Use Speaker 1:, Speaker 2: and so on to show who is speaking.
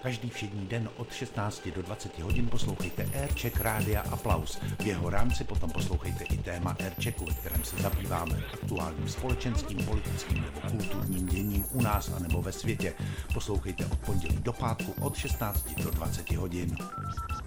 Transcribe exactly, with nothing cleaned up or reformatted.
Speaker 1: Každý všední den od šestnácti do dvaceti hodin poslouchejte Aircheck Rádia Aplaus. V jeho rámci potom poslouchejte i téma Airchecku, ve kterém se zabýváme aktuálním společenským, politickým nebo kulturním děním u nás anebo ve světě. Poslouchejte od pondělí do pátku od šestnácti do dvaceti hodin.